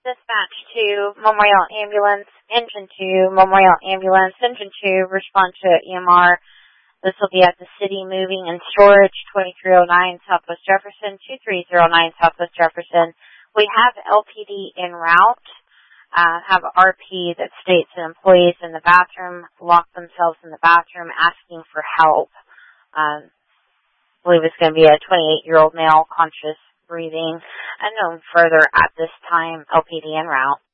Dispatch to Memorial Ambulance, Engine 2, Memorial Ambulance, Engine 2, respond to EMR. This will be at the City Moving and Storage, 2309 Southwest Jefferson, 2309 Southwest Jefferson. We have LPD en route, have a RP that states that employees in the bathroom locked themselves in the bathroom asking for help. I believe it's going to be a 28-year-old male, conscious breathing. Unknown further at this time, LPD en route.